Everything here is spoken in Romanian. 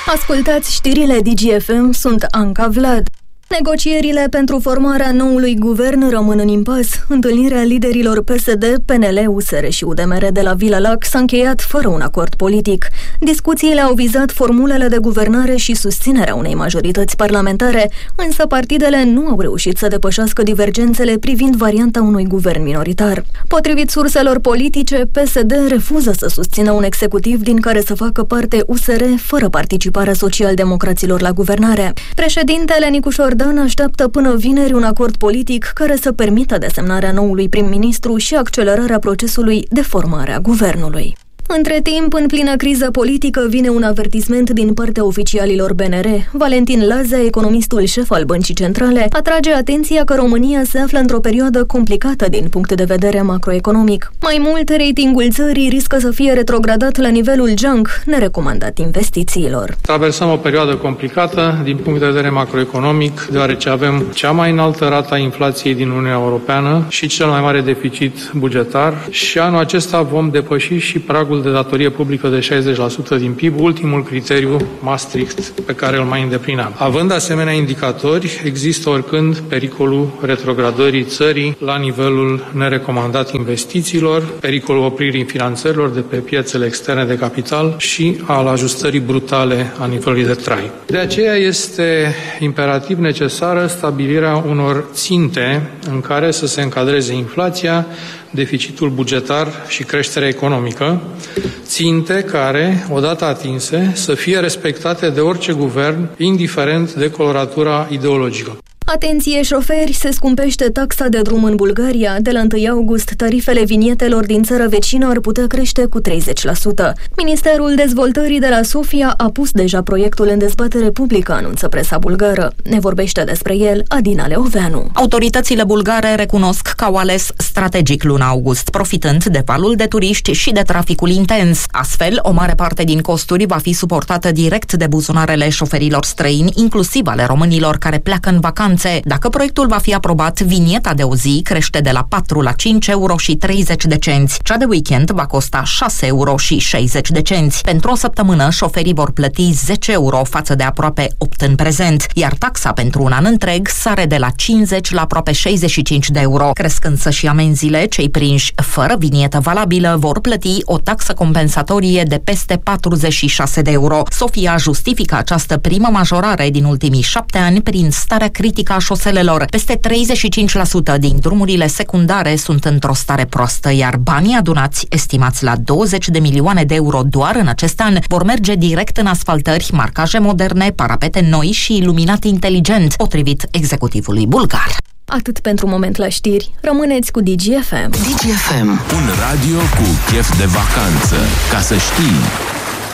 Ascultați știrile DGFM, sunt Anca Vlad. Negocierile pentru formarea noului guvern rămân în impas. Întâlnirea liderilor PSD, PNL, USR și UDMR de la Vila Lac s-a încheiat fără un acord politic. Discuțiile au vizat formulele de guvernare și susținerea unei majorități parlamentare, însă partidele nu au reușit să depășească divergențele privind varianta unui guvern minoritar. Potrivit surselor politice, PSD refuză să susțină un executiv din care să facă parte USR fără participarea socialdemocraților la guvernare. Președintele Nicușor Dan așteaptă până vineri un acord politic care să permită desemnarea noului prim-ministru și accelerarea procesului de formare a guvernului. Între timp, în plină criză politică, vine un avertisment din partea oficialilor BNR. Valentin Lazea, economistul șef al Băncii Centrale, atrage atenția că România se află într-o perioadă complicată din punct de vedere macroeconomic. Mai mult, ratingul țării riscă să fie retrogradat la nivelul junk, nerecomandat investițiilor. Traversăm o perioadă complicată din punct de vedere macroeconomic, deoarece avem cea mai înaltă rată a inflației din Uniunea Europeană și cel mai mare deficit bugetar și anul acesta vom depăși și pragul de datorie publică de 60% din PIB, ultimul criteriu Maastricht pe care îl mai îndeplineam. Având asemenea indicatori, există oricând pericolul retrogradării țării la nivelul nerecomandat investițiilor, pericolul opririi finanțărilor de pe piețele externe de capital și al ajustării brutale a nivelului de trai. De aceea este imperativ necesară stabilirea unor ținte în care să se încadreze inflația, deficitul bugetar și creșterea economică, ținte care, odată atinse, să fie respectate de orice guvern, indiferent de coloratura ideologică. Atenție șoferi, se scumpește taxa de drum în Bulgaria. De la 1 august, tarifele vinietelor din țara vecină ar putea crește cu 30%. Ministerul Dezvoltării de la Sofia a pus deja proiectul în dezbatere publică, anunță presa bulgară. Ne vorbește despre el Adina Leoveanu. Autoritățile bulgare recunosc că au ales strategic luna august, profitând de valul de turiști și de traficul intens. Astfel, o mare parte din costuri va fi suportată direct de buzunarele șoferilor străini, inclusiv ale românilor care pleacă în vacanță. Dacă proiectul va fi aprobat, vinieta de o zi crește de la 4 la 5 euro și 30 de cenți. Cea de weekend va costa 6 euro și 60 de cenți. Pentru o săptămână, șoferii vor plăti 10 euro față de aproape 8 în prezent, iar taxa pentru un an întreg sare de la 50 la aproape 65 de euro. Cresc însă și amenziile, cei prinși fără vinietă valabilă vor plăti o taxă compensatorie de peste 46 de euro. Sofia justifică această primă majorare din ultimii 7 ani prin starea critică a șoselelor. Peste 35% din drumurile secundare sunt într-o stare proastă, iar banii adunați, estimați la 20 de milioane de euro doar în acest an, vor merge direct în asfaltări, marcaje moderne, parapete noi și iluminat inteligent, potrivit executivului bulgar. Atât pentru moment la știri. Rămâneți cu DGFM. DGFM. Un radio cu chef de vacanță. Ca să știi.